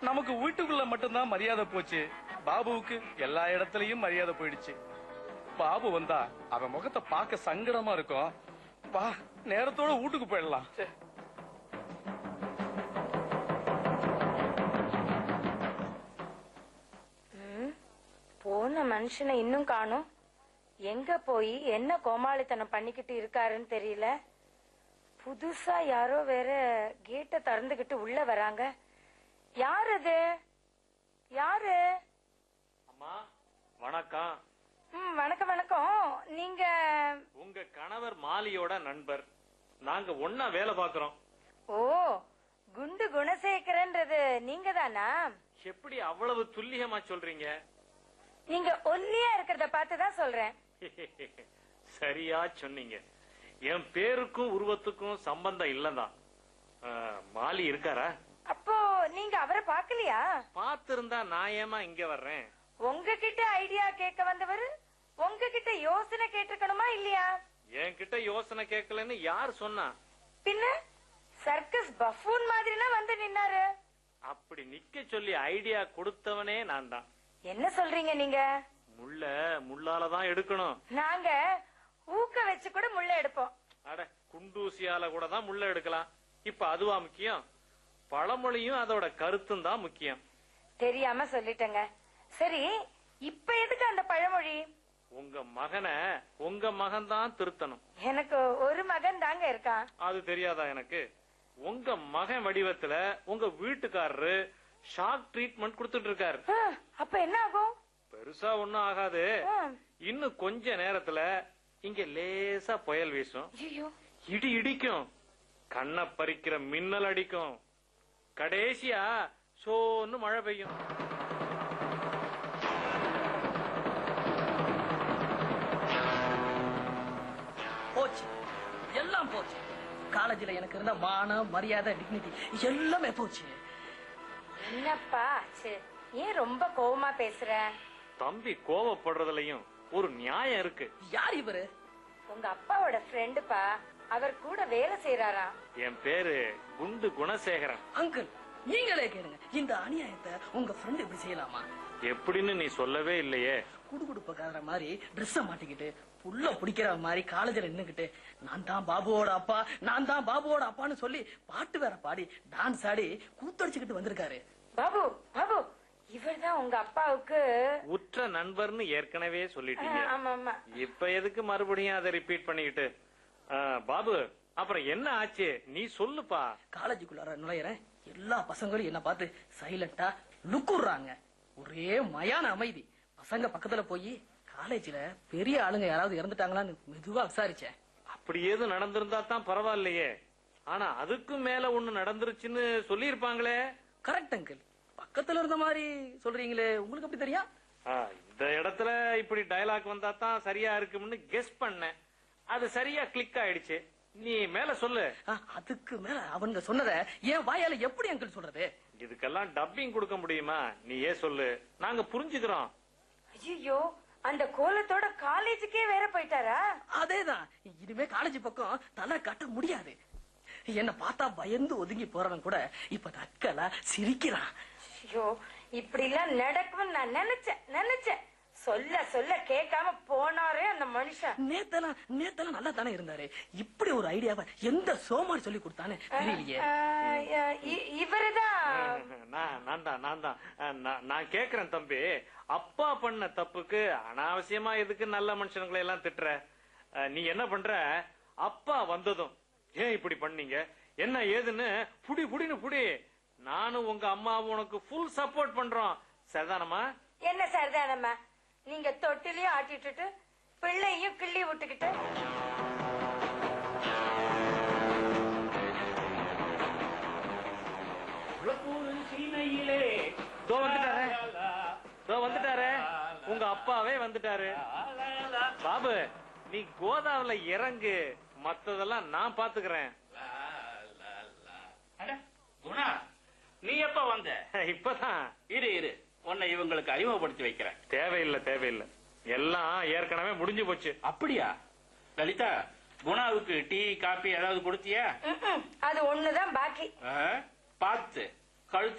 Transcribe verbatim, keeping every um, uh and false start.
நமக்கு வீட்டுக்குள்ள மட்டும்தான் மரியாதை போச்சு, பாபுவுக்கு எல்லா இடத்துலயும் மரியாதை போயிடுச்சு. பாபு வந்தா அவன் முகத்தை பார்க்க சங்கடமா இருக்கும். வா, நேரத்தோட வீட்டுக்கு போயிடலாம். போன மனுஷனை இன்னும் காணும். எங்க போய் என்ன கோமாளித்தனம் பண்ணிக்கிட்டு இருக்காருன்னு தெரியல. புதுசா யாரோ வேற கேட்ட திறந்துகிட்டு உள்ள வராங்க. யாரு அது? யாரு? அம்மா வணக்கம். ம், வணக்கம் வணக்கம். நீங்க உங்க கணவர் மாலியோட நண்பர். நாங்க ஒன்னா வேலை பாக்குறோம். ஓ, குண்டு குணசேகரன்றது நீங்க தானா? எப்படி அவ்வளவு துல்லியமா சொல்றீங்க? நீங்க ஒல்லியா இருக்கிறத பார்த்துதான் சொல்றேன். சரியா சொன்னீங்க. என் பேருக்கும் உருவத்துக்கும் சம்பந்தம் இல்லதான். மாலி இருக்காரா? அப்போ நீங்க அவரை பாக்கலையா? பாத்திருந்தா நான் ஏமா இங்க வர்றேன்? உங்ககிட்ட ஐடியா கேட்க வந்தவர் உங்ககிட்ட யோசனை கேட்டிருக்கணுமா இல்லையா? என்கிட்ட யோசனை கேட்கலன்னு யார் சொன்னா? பின்ன சர்க்கஸ் பஃபூன் மாதிரினா வந்து நின்னாரு. அப்படி நிக்க சொல்லி ஐடியா கொடுத்தவனே நான் தான். என்ன சொல்றீங்க நீங்க? முள்ள முள்ளாலதான் எடுக்கணும். நாங்க ஊக்க வச்சு கூட முள்ள எடுப்போம். அட, குண்டூசியால கூட தான் முள்ள எடுக்கலாம். இப்ப அதுவா முக்கியம்? பழமொழியும் அதோட கருத்தும் தான் முக்கியம். தெரியாம சொல்லிட்டேங்க. சரி, இப்ப எதுக்கு அந்த பழமொழி? உங்க மகனை உங்க மகன் தான் திருத்தணும். எனக்கு ஒரு மகன் தாங்க இருக்கான். அது தெரியாதா எனக்கு? உங்க மகன் வடிவத்துல உங்க வீட்டுக்காரரு ஷாக் ட்ரீட்மெண்ட் கொடுத்துட்டு இருக்காரு. அப்ப என்ன ஆகும்? பெருசா ஒண்ணும் ஆகாது. இன்னும் கொஞ்ச நேரத்துல இங்க லேசா புயல் வீசும், இடி இடிக்கும், கண்ணை பறிக்கிற மின்னல் அடிக்கும், கடைசியா சோன்னு மழை பெய்யும். போச்சு, எல்லாம் போச்சு. காலேஜ்ல எனக்கு இருந்த மான மரியாதை டிக்னிட்டி எல்லாமே போச்சு. என்னப்பா ஆச்சு? ஏன் ரொம்ப கோவமா பேசுற? தம்பி கோவப்படுறதுலயும் ஒரு நியாயம் இருக்கு. யார் இவரு? உங்க அப்பாவோட ஃப்ரெண்டுப்பா. அவர் கூட வேலை செய்யறாரா. என் பேரு குண்டு குணசேகரன். அங்கிள், நீங்களே கேளுங்க, இந்த அநியாயத்தை உங்க ஃப்ரெண்ட் இப்படி செய்யலாமா? எப்படின்னு நீ சொல்லவே இல்லையே. குடுகுடுப்பக்கார மாதிரி ட்ரெஸ் மாட்டிக்கிட்டு புள்ள பிடிக்கிற மாதிரி காலேஜ்ல நின்னுக்கிட்டு நான் தான் பாபுவோட அப்பா, நான் தான் பாபுவோட அப்பான்னு சொல்லி பாட்டு வேற பாடி டான்ஸ் ஆடி கூத்தடிச்சுக்கிட்டு வந்திருக்காரு. பாபு, பாபு, இவர்தான் உங்க அப்பாவுக்கு உற்ற நண்பர்னு ஏற்கனவே சொல்லிட்டீங்க. ஆமா ஆமா. இப்ப எதுக்கு மறுபடியும் அதை ரிப்பீட் பண்ணிக்கிட்டு? பாபு, அப்புறம் என்ன ஆச்சு நீ சொல்லுப்பா. காலேஜுக்குள்ளார நுழையறேன், எல்லா பசங்களும் என்ன பார்த்து சைலண்டா லுக்குறாங்க. ஒரே மயான அமைதி. பசங்க பக்கத்துல போய் காலேஜ்ல பெரிய ஆளுங்க யாராவது இறந்துட்டாங்களான்னு மெதுவா விசாரிச்சேன். அப்படி ஏதும் நடந்திருந்தா தான் பரவாயில்லையே. ஆனா அதுக்கும் மேல ஒண்ணு நடந்துருச்சுன்னு சொல்லி இருப்பாங்களே. கரெக்ட் அங்கிள், பக்கத்துல இருந்த மாதிரி சொல்றீங்களே, உங்களுக்கு எப்படி தெரியும்? இந்த இடத்துல இப்படி டயலாக் வந்தா தான் சரியா இருக்கும்னு கெஸ் பண்ணேன். அது சரியா கிளிக் ஆயிடுச்சு. நீ மேல சொல்லு. அதுக்கு மேல அவங்க சொன்னத என் வாயால எப்படி அங்கிள் சொல்றது? இதுக்கெல்லாம் டப்பிங் கொடுக்க முடியுமா? நீ ஏன் சொல்லு, நாங்க புரிஞ்சுக்கிறோம். ஐயோ, அந்த கோலத்தோட காலேஜுக்கே வேற போயிட்டாரா? அதேதான். இனிமே காலேஜ் பக்கம் தலை காட்ட முடியாது. என்ன பார்த்தா பயந்து ஒதுங்கி போறவன் கூட இப்ப நக்கலா சிரிக்கிறான். ஐயோ, இப்படி எல்லாம் நடக்கும் நான் நினைச்சேன் நினைச்சேன் சொல்ல சொல்ல கேட்காம போனாரே அந்த மனுஷன். நேத்தெல்லாம் நேத்தெல்லாம் நல்லா தானே இருந்தாரு. இப்படி ஒரு ஐடியாவை எந்த சோமாரி சொல்லி கொடுத்தானே தெரியலையே. இவருதான். நான் தான் நான் தான் நான் கேக்குறேன் தம்பி, அப்பா பண்ண தப்புக்கு அனாவசியமா எதுக்கு நல்ல மனுஷங்களை எல்லாம் திட்டுற? நீ என்ன பண்ற? அப்பா வந்ததும் ஏன் இப்படி பண்ணீங்க, என்ன ஏதுன்னு புடி புடின்னு புடி. நானும் உங்க அம்மாவும் உனக்கு ஃபுல் சப்போர்ட் பண்றோம். சரிதானம்மா? என்ன சரிதானம்மா? நீங்க தொட்டிலையும் ஆட்டிட்டு பிள்ளையும் கிள்ளி விட்டுக்கிட்டு வந்துட்டாரு. உங்க அப்பாவே வந்துட்டாரு. பாபு, நீ கோதாவில இறங்கு, மத்ததெல்லாம் நான் பாத்துக்கிறேன். குணா, நீ எப்ப வந்த? இப்பதான். இரு இரு, உன்னை இவங்களுக்கு அறிமுகப்படுத்தி வைக்கிறேன். தேவையில்லை தேவையில்லை, எல்லாம் ஏற்கனவே முடிஞ்சு போச்சு. அப்படியா? லலிதா, குணாவுக்கு டீ காபி ஏதாவது கொடுத்தியா? அது ஒண்ணுதான் பாக்கி. பார்த்து கழுத்து